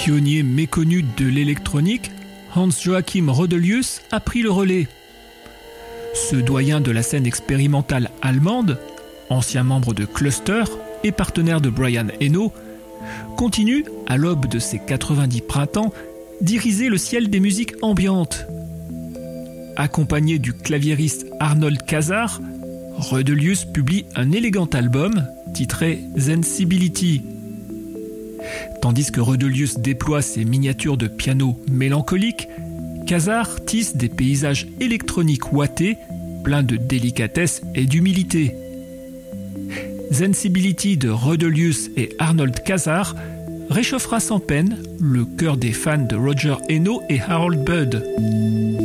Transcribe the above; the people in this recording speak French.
Pionnier méconnu de l'électronique, Hans Joachim Rödelius a pris le relais. Ce doyen de la scène expérimentale allemande, ancien membre de Cluster et partenaire de Brian Eno, continue, à l'aube de ses 90 printemps, d'iriser le ciel des musiques ambiantes. Accompagné du claviériste Arnold Casar, Rödelius publie un élégant album titré Sensibility. Tandis que Rödelius déploie ses miniatures de piano mélancoliques, Casar tisse des paysages électroniques ouatés, pleins de délicatesse et d'humilité. Sensibility de Rödelius et Arnold Casar réchauffera sans peine le cœur des fans de Roger Eno et Harold Budd.